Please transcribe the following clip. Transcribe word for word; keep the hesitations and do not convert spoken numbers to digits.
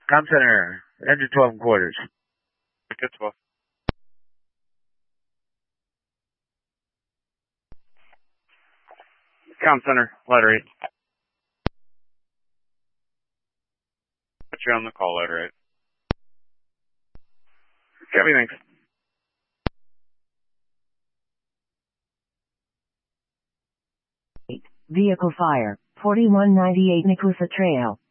Com Center, enter twelve and quarters. Good twelve. Com Center, letter eight. Put you on the call, letter eight. Copy, thanks. Vehicle fire, forty-one ninety-eight Nicosa Trail.